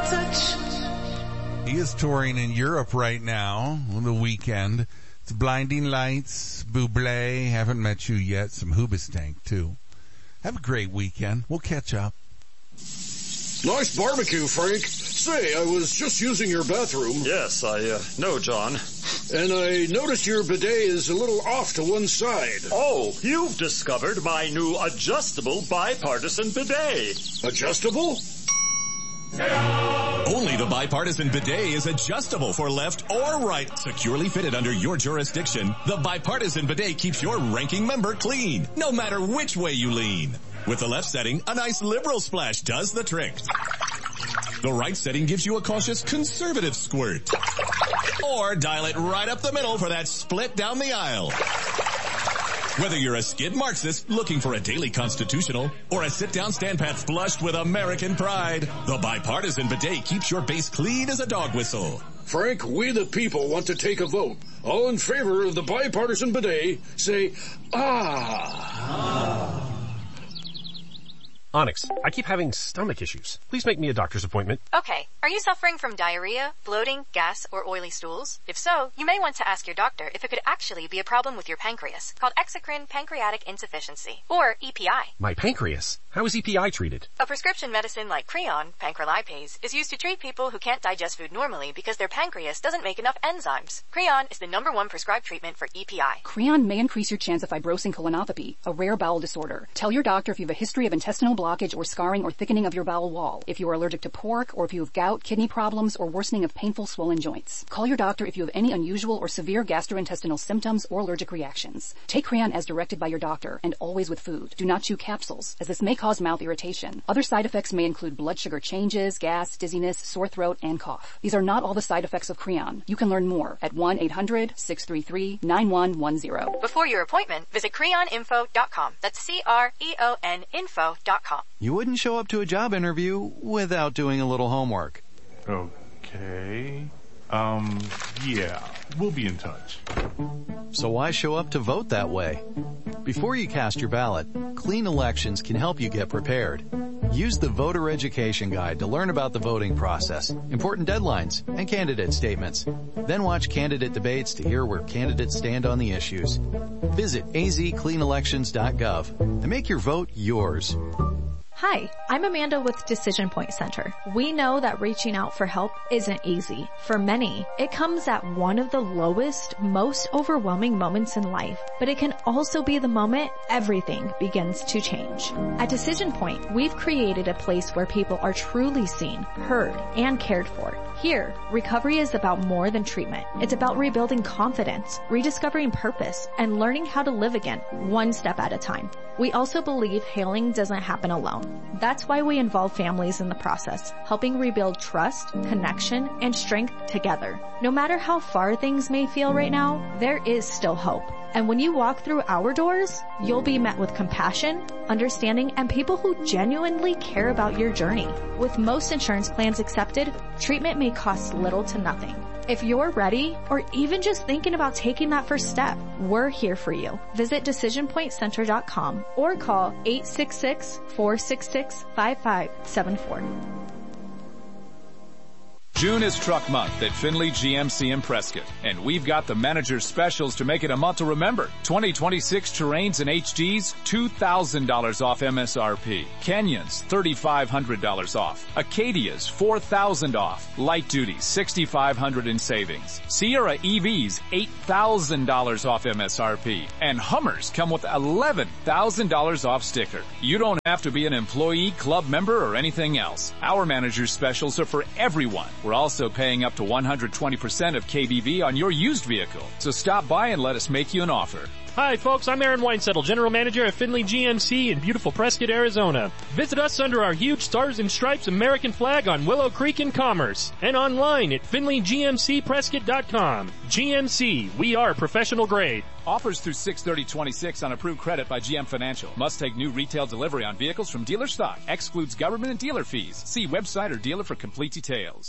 He is touring in Europe right now on the weekend. It's Blinding Lights, Bublé, haven't met you yet, some Hoobastank too. Have a great weekend. We'll catch up. Nice barbecue, Frank. Say, I was just using your bathroom. Yes, I know, John. And I noticed your bidet is a little off to one side. Oh, you've discovered my new adjustable bipartisan bidet. Adjustable? Only the bipartisan bidet is adjustable for left or right. Securely fitted under your jurisdiction, the bipartisan bidet keeps your ranking member clean, no matter which way you lean. With the left setting, a nice liberal splash does the trick. The right setting gives you a cautious conservative squirt. Or dial it right up the middle for that split down the aisle. Whether you're a skid Marxist looking for a daily constitutional or a sit-down stand-pat flushed with American pride, the bipartisan bidet keeps your base clean as a dog whistle. Frank, we the people want to take a vote. All in favor of the bipartisan bidet, say, ah. Onyx, I keep having stomach issues. Please make me a doctor's appointment. Okay. Are you suffering from diarrhea, bloating, gas, or oily stools? If so, you may want to ask your doctor if it could actually be a problem with your pancreas, called exocrine pancreatic insufficiency, or EPI. My pancreas? How is EPI treated? A prescription medicine like Creon, pancrelipase, is used to treat people who can't digest food normally because their pancreas doesn't make enough enzymes. Creon is the #1 prescribed treatment for EPI. Creon may increase your chance of fibrosing colonopathy, a rare bowel disorder. Tell your doctor if you have a history of intestinal blockage or scarring or thickening of your bowel wall, if you are allergic to pork, or if you have gout, kidney problems, or worsening of painful swollen joints. Call your doctor if you have any unusual or severe gastrointestinal symptoms or allergic reactions. Take Creon as directed by your doctor, and always with food. Do not chew capsules, as this may cause mouth irritation. Other side effects may include blood sugar changes, gas, dizziness, sore throat, and cough. These are not all the side effects of Creon. You can learn more at 1-800-633-9110. Before your appointment, visit creoninfo.com. That's CREON info.com. You wouldn't show up to a job interview without doing a little homework. Okay. Yeah, we'll be in touch. So why show up to vote that way? Before you cast your ballot, Clean Elections can help you get prepared. Use the Voter Education Guide to learn about the voting process, important deadlines, and candidate statements. Then watch candidate debates to hear where candidates stand on the issues. Visit azcleanelections.gov and make your vote yours. Hi, I'm Amanda with Decision Point Center. We know that reaching out for help isn't easy. For many, it comes at one of the lowest, most overwhelming moments in life, but it can also be the moment everything begins to change. At Decision Point, we've created a place where people are truly seen, heard, and cared for. Here, recovery is about more than treatment. It's about rebuilding confidence, rediscovering purpose, and learning how to live again, one step at a time. We also believe healing doesn't happen alone. That's why we involve families in the process, helping rebuild trust, connection, and strength together. No matter how far things may feel right now, there is still hope. And when you walk through our doors, you'll be met with compassion, understanding, and people who genuinely care about your journey. With most insurance plans accepted, treatment may cost little to nothing. If you're ready, or even just thinking about taking that first step, we're here for you. Visit DecisionPointCenter.com or call 866-466-5574. June is Truck Month at Findlay GMC in Prescott, and we've got the manager's specials to make it a month to remember. 2026 Terrains and HGs, $2,000 off MSRP. Kenyans, $3,500 off. Acadias, $4,000 off. Light Duties, $6,500 in savings. Sierra EVs, $8,000 off MSRP. And Hummers come with $11,000 off sticker. You don't have to be an employee, club member, or anything else. Our manager's specials are for everyone. We're also paying up to 120% of KBV on your used vehicle. So stop by and let us make you an offer. Hi folks, I'm Aaron Weinsettle, General Manager at Findlay GMC in beautiful Prescott, Arizona. Visit us under our huge Stars and Stripes American flag on Willow Creek in Commerce and online at FindlayGMCPrescott.com. GMC, we are professional grade. Offers through 6/30/26 on approved credit by GM Financial. Must take new retail delivery on vehicles from dealer stock. Excludes government and dealer fees. See website or dealer for complete details.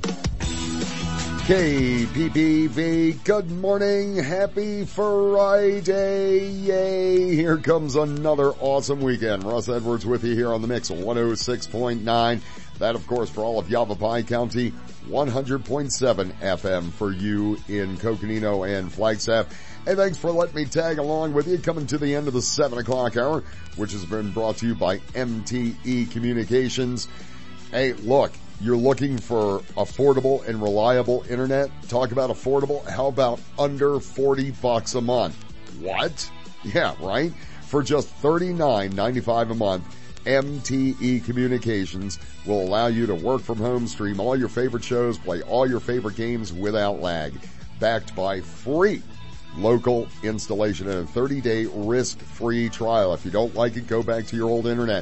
KPPV, good morning, happy Friday, yay, here comes another awesome weekend. Russ Edwards with you here on the Mix, 106.9, That, of course, for all of Yavapai County, 100.7 FM for you in Coconino and Flagstaff. Hey, thanks for letting me tag along with you. Coming to the end of the 7 o'clock hour, which has been brought to you by MTE Communications. Hey, look, you're looking for affordable and reliable internet? Talk about affordable. How about under $40 a month? What? Yeah, right? For just $39.95 a month, MTE Communications will allow you to work from home, stream all your favorite shows, play all your favorite games without lag. Backed by free local installation and a 30-day risk-free trial. If you don't like it, go back to your old internet.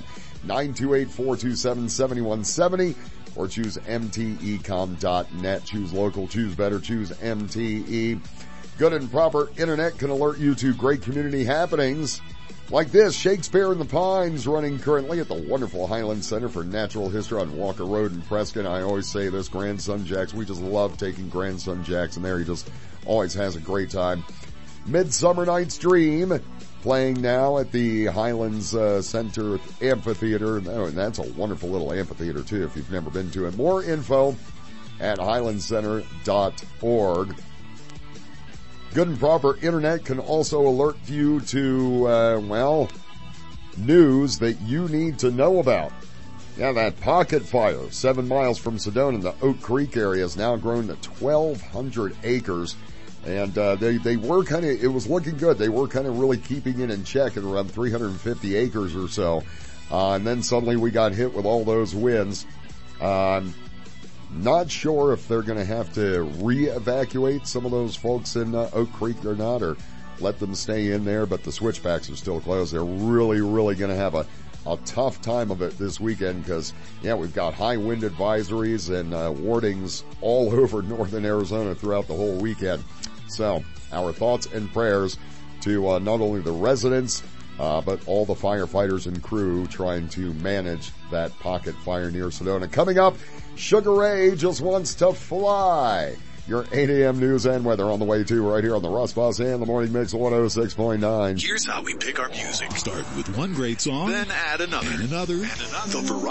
928-427-7170 or choose mtecom.net. Choose local, choose better, choose MTE. Good and proper internet can alert you to great community happenings like this. Shakespeare in the Pines running currently at the wonderful Highland Center for Natural History on Walker Road in Prescott. I always say this, Grandson Jacks, we just love taking Grandson Jacks in there. He just always has a great time. Midsummer Night's Dream playing now at the Highlands Center Amphitheater. Oh, and that's a wonderful little amphitheater too if you've never been to it. More info at highlandcenter.org. Good and proper internet can also alert you to, news that you need to know about. Yeah, that pocket fire 7 miles from Sedona in the Oak Creek area has now grown to 1,200 acres. And, they were it was looking good. They were really keeping it in check at around 350 acres or so. And then suddenly we got hit with all those winds. Not sure if they're going to have to re-evacuate some of those folks in Oak Creek or not, or let them stay in there, but the switchbacks are still closed. They're really, really going to have a tough time of it this weekend because, we've got high wind advisories and warnings all over northern Arizona throughout the whole weekend. So, our thoughts and prayers to not only the residents, but all the firefighters and crew trying to manage that pocket fire near Sedona. Coming up, Sugar Ray just wants to fly. Your 8 a.m. news and weather on the way too, right here on the Russ Bus and the Morning Mix 106.9. Here's how we pick our music. Start with one great song, then add another, and another, and another.